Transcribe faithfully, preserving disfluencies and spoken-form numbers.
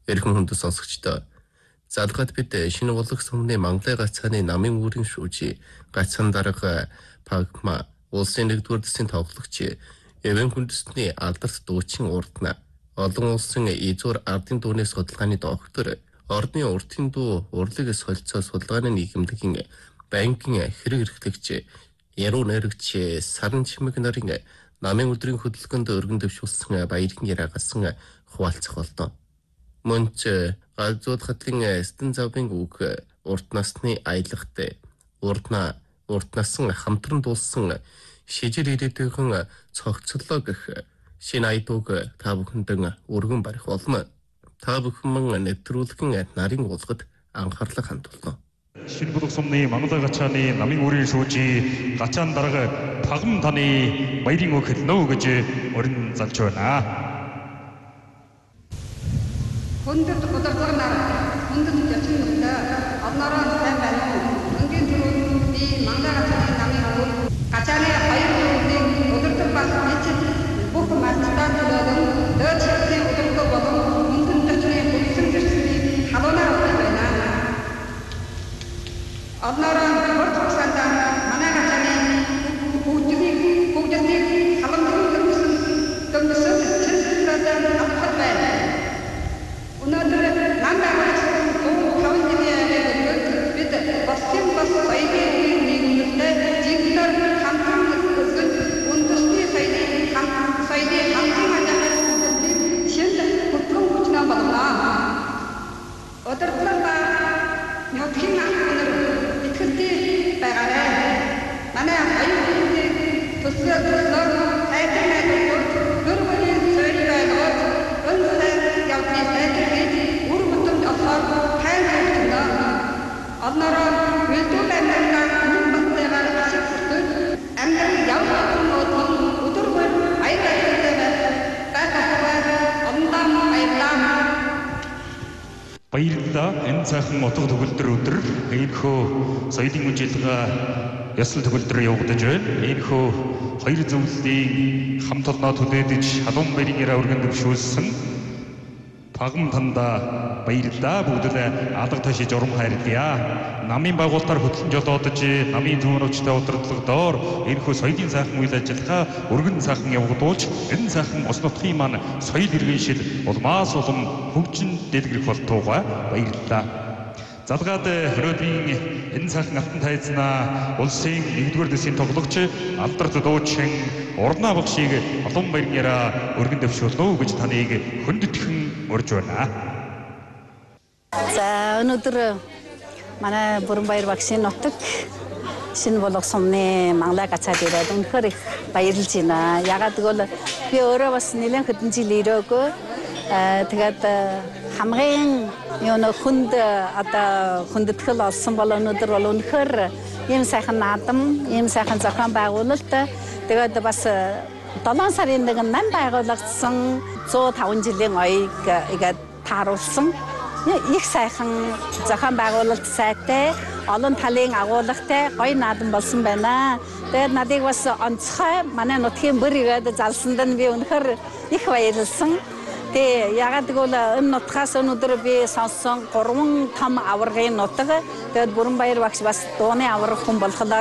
Эрхэм хүндэт сонсогчдоо залгаад бид шинэ улаг сумны Мангалай гацааны намын үүрийн шүүжи гацаан дарга Пагма улсын нэгдүгээр дэсний тоглогч Эвен хүндэстний алдарт дуучин урдна олон улсын эзүүр ардын дууны судалгааны доктор ордны уртын дуу урлаг солилцоо судалгааны нийгэмлэгийн банкын хэрэг эрхлэгч яруу найрагч Саран Чимэг нарын намын өдрийн хөдөлгөөнд өргөн дэвшүүлсэн баярын яраагасан хуваалцах боллоо. Мөнч галзууд хатлын эстэн завын үг урт насны аялагт урдна урт насан хамтран дуулсан шижил ирээдүйн цогцлоо гэх шинэ айдууг та бүхэнд өргөн барих болно. Та бүхэн мөн нэвтрүүлгийн нарийн уулгад анхаарлаа хандуулна. Шинэ улаг сумны Мангалай гачааны намын үүрийн шүүжи гачаан дарга Пагам таны баярын үг хэлнэ гэж өрн залж байна. Хүндэт удирдлага нар хүндэт ячмтай одноороо сайн байна уу? Өнгийн түрүү би Мангалай гачааны намын үүр гачааны баяр үүрийн удирдлага бас эцэд бүх мастаа төлөөлөн дөж хэлний удирдлага болон хүндэт ячмны хүлсэн зэрсний халуунаар байна. Одноороо хурд хугацаанд манай гачааны бүгдний бүгдний халамжлан дөрвсөн дөрвсөн чөлөөтэй авах байна. Өнөөдөр намайг дуу таван жилийн бид босчин бос баярын нийгэмлэлтэй жинхэнээр хамтран өсгөн үндэсний соёлын хам соёлын хамтран ажиглалын шинэ хөтлөн хүчнээ болно. Удирдлага нөхгийн анхнаар ихэнхдээ байгаарай. Манай аюулгүй төсөө төсөө хайртай найдвар дөрвөлийн соёл байгуулж өнсөй явдны сайдэрхийд үр бүтэмд олохоор хайр хүртэнэ. Одноороо үлдүү амьдралаар нэг батлаагаар ашиг хүртэн амьдрал явах модон өдөргөр аяр аяртай байхаар ондам баярлаа. Баярлалаа. Энэ цаахан утга төгөлдөр өдөр энэхүү соёлын үжилгээ ясал төгөлдөр явагдаж байна. Энэхүү хоёр зөвлөлийн хамт олноо түлээдэж халуун баярын яраа өргөн дэвшүүлсэн Пагам танда баярлалаа. Бүгдээ алга ташиж урам хайрлая. Намын байгуулалтаар хөтлөн жолоодож намын зөвнөвчтэй удирдлагадоор энэхүү соёлын сайхан үйл ажиллагаа өргөн сайхан явагдуулж энэ сайхан ус нутгийн маань соёл иргэншил улмаас улам хөгжин дэлгэрэх болтуугай баярлалаа. Залгаад Хөрөөдийн энэ сайхан алтан тайзнаа улсын нэгдүгээр дэсний тоглогч алдарт дуучин Урдна багшийг халуун баярын яраа өргөн дэвшүүлнэ гэж таныг хүндэтгэн урьж байна. За өнөөдөр манай Бүрэнбаяр багшийн нутаг шинэ улаг сумны Мангалай гацаад ирээд үнэхээр их баярлж байна. Ягаад гэвэл би өөрөө бас нэлээд хэдэн жил ирээгүй. Тэгээд хамгийн юу нөх хүнд одоо хүндэтгэл олсон бол өнөөдөр бол үнэхээр ийм сайхан наадам, ийм сайхан зохион байгуулалт тэгээд бас долоон сарын нэг нам байгуулагдсан зуун таван жилийн оёг игээд тааруулсан их сайхан зохион байгуулалт сайтай олон талын агуулгатай гоё наадам болсон байна. Тэгээд надыг бас онцгой манай нутгийн бүр игээд залсанд нь би үнэхээр их баярлсан. Тэ ягаад гэвэл энэ нутгаас өнөөдөр би сонссон гурван том аваргын нутаг. Тэгээд Бүрэнбаяр багш бас дууны аварга хүн болохоор